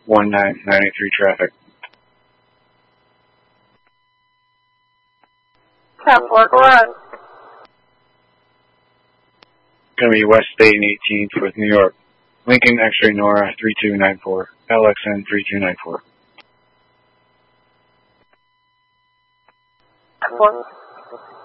1993 traffic. South Fork, run. Going to be West State and 18th with New York. Lincoln X-Ray Nora 3294. LXN 3294. South Fork.